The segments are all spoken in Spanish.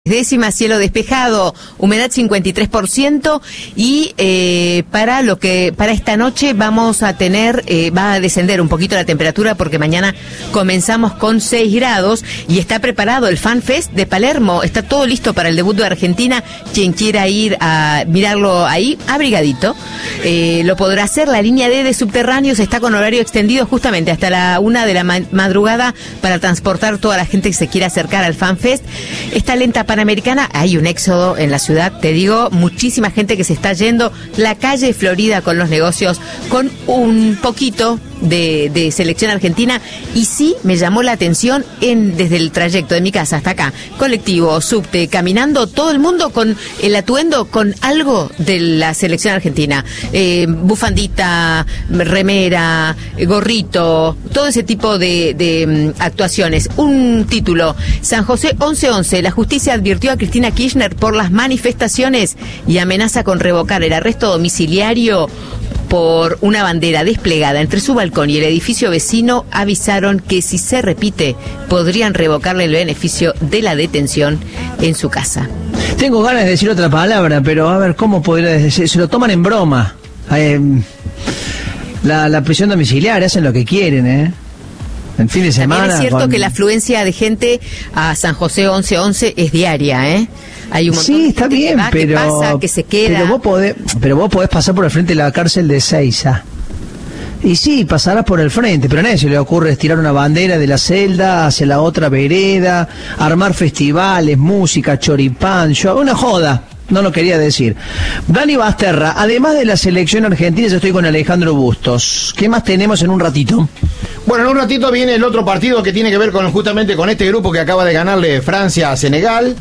Décima, cielo despejado, humedad 53% y para esta noche vamos a tener, va a descender un poquito la temperatura porque mañana comenzamos con 6 grados y está preparado el Fan Fest de Palermo, está todo listo para el debut de Argentina. Quien quiera ir a mirarlo ahí, abrigadito, lo podrá hacer. La línea D de subterráneos está con horario extendido justamente hasta la 1 de la madrugada para transportar toda la gente que se quiera acercar al Fan Fest. Esta lenta Panamericana, hay un éxodo en la ciudad, te digo, muchísima gente que se está yendo. La calle Florida con los negocios, con un poquito de selección argentina, y sí me llamó la atención desde el trayecto de mi casa hasta acá, colectivo, subte, caminando, todo el mundo con el atuendo con algo de la selección argentina, bufandita, remera, gorrito, todo ese tipo de actuaciones. Un título: San José 1111, la justicia advirtió a Cristina Kirchner por las manifestaciones y amenaza con revocar el arresto domiciliario por una bandera desplegada entre su balcón y el edificio vecino. Avisaron que si se repite podrían revocarle el beneficio de la detención en su casa. Tengo ganas de decir otra palabra, pero a ver, ¿cómo podría decir? Se lo toman en broma. La prisión domiciliaria, hacen lo que quieren, El fin de semana. También es cierto que la afluencia de gente a San José 1111 es diaria, Hay un montón sí, de está gente bien, que va, pero que pasa, que se queda. Pero vos podés pasar por el frente de la cárcel de Ezeiza. Y sí, pasarás por el frente, pero a nadie se le ocurre estirar una bandera de la celda hacia la otra vereda, armar festivales, música, choripán, show, una joda. No lo quería decir. Dani Basterra, además de la selección argentina, yo estoy con Alejandro Bustos. ¿Qué más tenemos en un ratito? Bueno, en un ratito viene el otro partido que tiene que ver justamente con este grupo que acaba de ganarle Francia a Senegal.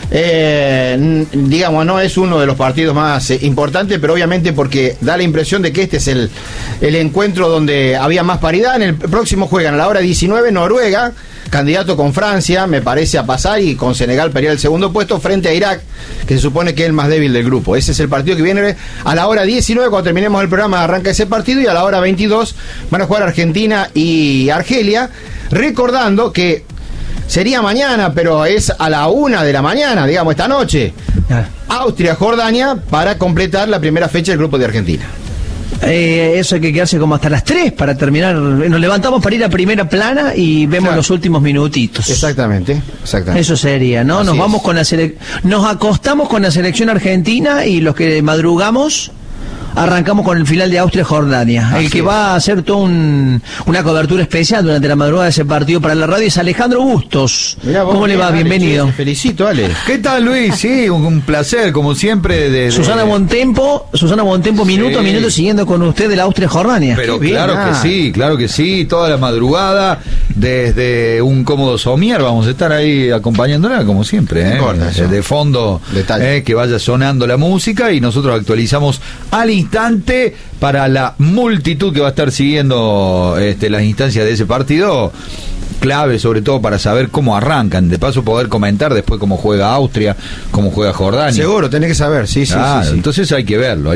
Digamos, no es uno de los partidos más importantes, pero obviamente porque da la impresión de que este es el encuentro donde había más paridad. En el próximo juegan a la hora 19 Noruega, candidato con Francia, me parece, a pasar, y con Senegal pelear el segundo puesto frente a Irak, que se supone que es el más débil del grupo. Ese es el partido que viene a la hora 19, cuando terminemos el programa arranca ese partido, y a la hora 22 van a jugar Argentina y Argelia, recordando que sería mañana, pero es a la 1 de la mañana, digamos, esta noche. Austria-Jordania para completar la primera fecha del grupo de Argentina. Eso hay que quedarse como hasta las 3 para terminar. Nos levantamos para ir a primera plana y vemos los últimos minutitos. Exactamente. Eso sería, ¿no? Nos vamos con nos acostamos con la selección argentina y los que madrugamos arrancamos con el final de Austria-Jordania. El que va a hacer toda una cobertura especial durante la madrugada de ese partido para la radio es Alejandro Bustos. ¿Cómo le va? Bienvenido. Te felicito, Ale. ¿Qué tal, Luis? Sí, un placer, como siempre. Susana Bontempo, minuto a minuto siguiendo con usted de la Austria-Jordania. Pero claro que sí, toda la madrugada, desde un cómodo somier, vamos a estar ahí acompañándola, como siempre, de fondo, que vaya sonando la música, y nosotros actualizamos al instante para la multitud que va a estar siguiendo las instancias de ese partido, clave sobre todo para saber cómo arrancan, de paso poder comentar después cómo juega Austria, cómo juega Jordania. Seguro, tenés que saber, sí. Entonces hay que verlo.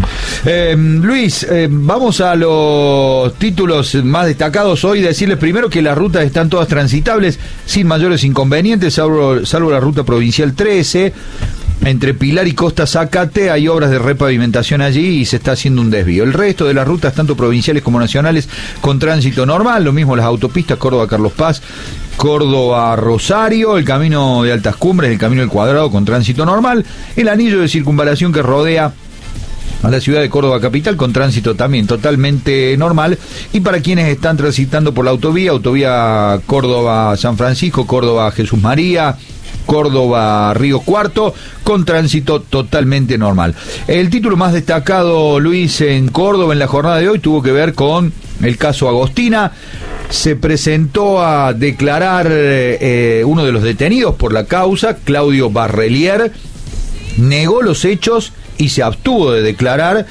Luis, vamos a los títulos más destacados hoy. Decirles primero que las rutas están todas transitables sin mayores inconvenientes, salvo la ruta provincial 13. Entre Pilar y Costa Zacate hay obras de repavimentación allí y se está haciendo un desvío. El resto de las rutas, tanto provinciales como nacionales, con tránsito normal. Lo mismo las autopistas: Córdoba-Carlos Paz, Córdoba-Rosario, el camino de Altas Cumbres, el camino del Cuadrado, con tránsito normal. El anillo de circunvalación que rodea a la ciudad de Córdoba capital, con tránsito también totalmente normal. Y para quienes están transitando por la autovía Córdoba-San Francisco, Córdoba-Jesús María, Córdoba-Río Cuarto, con tránsito totalmente normal. El título más destacado, Luis, en Córdoba en la jornada de hoy tuvo que ver con el caso Agostina. Se presentó a declarar uno de los detenidos por la causa, Claudio Barrelier, negó los hechos y se abstuvo de declarar,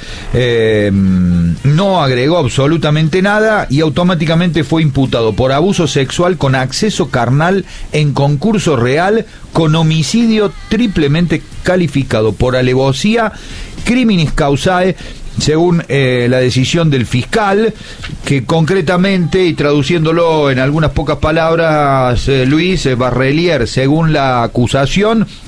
no agregó absolutamente nada y automáticamente fue imputado por abuso sexual con acceso carnal en concurso real, con homicidio triplemente calificado por alevosía, criminis causae según la decisión del fiscal, que concretamente, y traduciéndolo en algunas pocas palabras, Luis Barrelier, según la acusación,